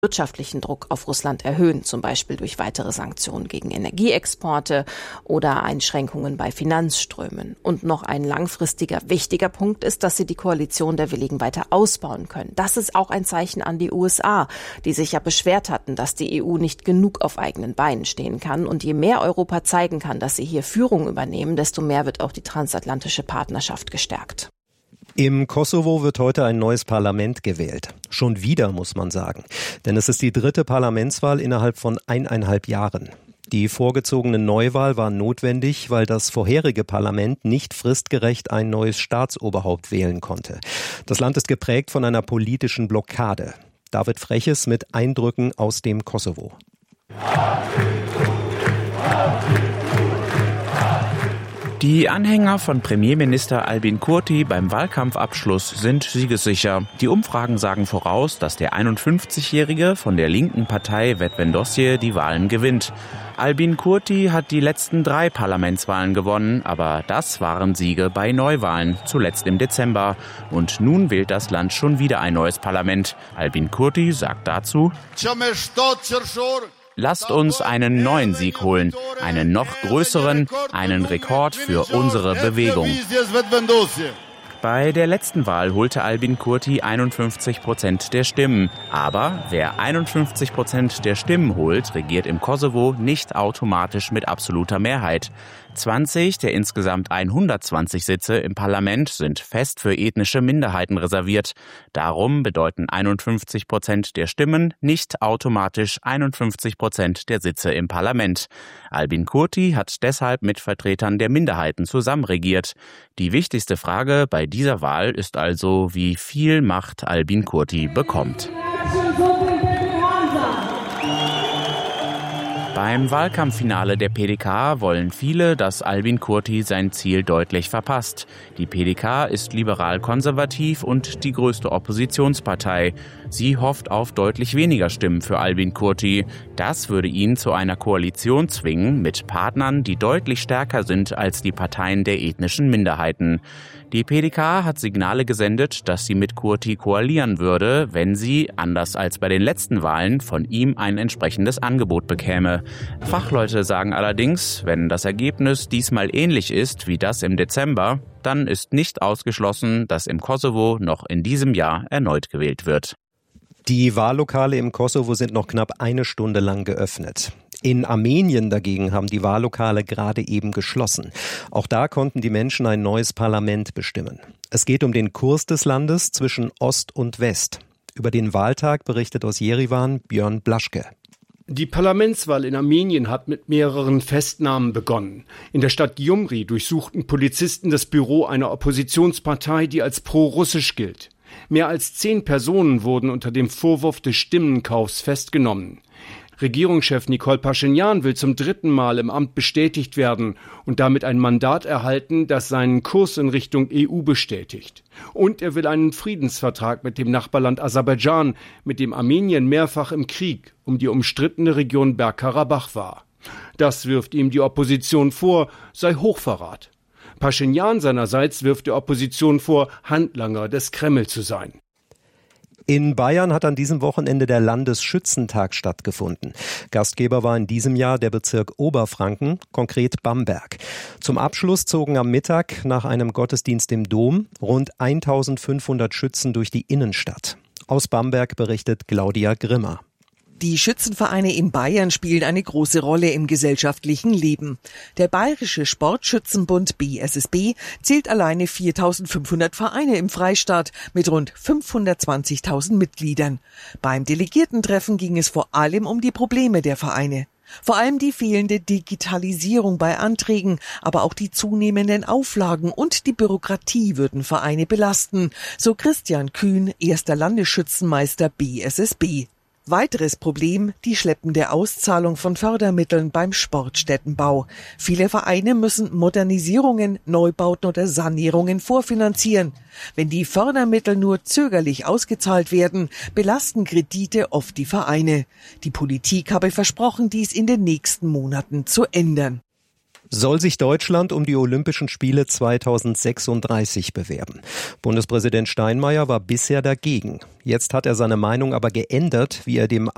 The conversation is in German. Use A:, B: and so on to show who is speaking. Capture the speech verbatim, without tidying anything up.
A: wirtschaftlichen Druck auf Russland erhöhen, zum Beispiel durch weitere Sanktionen gegen Energieexporte oder Einschränkungen bei Finanzströmen. Und noch ein langfristiger, wichtiger Punkt ist, dass sie die Koalition der Willigen weiter ausbauen können. Das ist auch ein Zeichen an die U S A, die sich ja beschwert hatten, dass die E U nicht genug auf eigenen Beinen stehen kann. Und je mehr Europa zeigen kann, dass sie hier Führung übernehmen, desto mehr wird auch die transatlantische Partnerschaft gestärkt.
B: Im Kosovo wird heute ein neues Parlament gewählt. Schon wieder, muss man sagen. Denn es ist die dritte Parlamentswahl innerhalb von eineinhalb Jahren. Die vorgezogene Neuwahl war notwendig, weil das vorherige Parlament nicht fristgerecht ein neues Staatsoberhaupt wählen konnte. Das Land ist geprägt von einer politischen Blockade. David Freches mit Eindrücken aus dem Kosovo.
C: Die Anhänger von Premierminister Albin Kurti beim Wahlkampfabschluss sind siegessicher. Die Umfragen sagen voraus, dass der einundfünfzigjährige von der linken Partei Vetëvendosje die Wahlen gewinnt. Albin Kurti hat die letzten drei Parlamentswahlen gewonnen, aber das waren Siege bei Neuwahlen, zuletzt im Dezember. Und nun wählt das Land schon wieder ein neues Parlament. Albin Kurti sagt dazu: Lasst uns einen neuen Sieg holen, einen noch größeren, einen Rekord für unsere Bewegung. Bei der letzten Wahl holte Albin Kurti einundfünfzig Prozent der Stimmen. Aber wer einundfünfzig Prozent der Stimmen holt, regiert im Kosovo nicht automatisch mit absoluter Mehrheit. zwanzig der insgesamt hundertzwanzig Sitze im Parlament sind fest für ethnische Minderheiten reserviert. Darum bedeuten einundfünfzig Prozent der Stimmen nicht automatisch einundfünfzig Prozent der Sitze im Parlament. Albin Kurti hat deshalb mit Vertretern der Minderheiten zusammenregiert. Die wichtigste Frage bei dieser Wahl ist also, wie viel Macht Albin Kurti bekommt. Beim Wahlkampffinale der P D K wollen viele, dass Albin Kurti sein Ziel deutlich verpasst. Die P D K ist liberal-konservativ und die größte Oppositionspartei. Sie hofft auf deutlich weniger Stimmen für Albin Kurti. Das würde ihn zu einer Koalition zwingen mit Partnern, die deutlich stärker sind als die Parteien der ethnischen Minderheiten. Die P D K hat Signale gesendet, dass sie mit Kurti koalieren würde, wenn sie, anders als bei den letzten Wahlen, von ihm ein entsprechendes Angebot bekäme. Fachleute sagen allerdings, wenn das Ergebnis diesmal ähnlich ist wie das im Dezember, dann ist nicht ausgeschlossen, dass im Kosovo noch in diesem Jahr erneut gewählt wird.
B: Die Wahllokale im Kosovo sind noch knapp eine Stunde lang geöffnet. In Armenien dagegen haben die Wahllokale gerade eben geschlossen. Auch da konnten die Menschen ein neues Parlament bestimmen. Es geht um den Kurs des Landes zwischen Ost und West. Über den Wahltag berichtet aus Jerewan Björn Blaschke.
D: Die Parlamentswahl in Armenien hat mit mehreren Festnahmen begonnen. In der Stadt Gyumri durchsuchten Polizisten das Büro einer Oppositionspartei, die als pro-russisch gilt. Mehr als zehn Personen wurden unter dem Vorwurf des Stimmenkaufs festgenommen. Regierungschef Nikol Paschinjan will zum dritten Mal im Amt bestätigt werden und damit ein Mandat erhalten, das seinen Kurs in Richtung E U bestätigt. Und er will einen Friedensvertrag mit dem Nachbarland Aserbaidschan, mit dem Armenien mehrfach im Krieg um die umstrittene Region Bergkarabach war. Das wirft ihm die Opposition vor, sei Hochverrat. Paschinjan seinerseits wirft der Opposition vor, Handlanger des Kreml zu sein.
B: In Bayern hat an diesem Wochenende der Landesschützentag stattgefunden. Gastgeber war in diesem Jahr der Bezirk Oberfranken, konkret Bamberg. Zum Abschluss zogen am Mittag nach einem Gottesdienst im Dom rund eintausendfünfhundert Schützen durch die Innenstadt. Aus Bamberg berichtet Claudia Grimmer.
E: Die Schützenvereine in Bayern spielen eine große Rolle im gesellschaftlichen Leben. Der Bayerische Sportschützenbund B S S B zählt alleine viertausendfünfhundert Vereine im Freistaat mit rund fünfhundertzwanzigtausend Mitgliedern. Beim Delegiertentreffen ging es vor allem um die Probleme der Vereine. Vor allem die fehlende Digitalisierung bei Anträgen, aber auch die zunehmenden Auflagen und die Bürokratie würden Vereine belasten, so Christian Kühn, erster Landesschützenmeister B S S B. Weiteres Problem, die schleppende Auszahlung von Fördermitteln beim Sportstättenbau. Viele Vereine müssen Modernisierungen, Neubauten oder Sanierungen vorfinanzieren. Wenn die Fördermittel nur zögerlich ausgezahlt werden, belasten Kredite oft die Vereine. Die Politik habe versprochen, dies in den nächsten Monaten zu ändern.
B: Soll sich Deutschland um die Olympischen Spiele zweitausendsechsunddreißig bewerben? Bundespräsident Steinmeier war bisher dagegen. Jetzt hat er seine Meinung aber geändert, wie er dem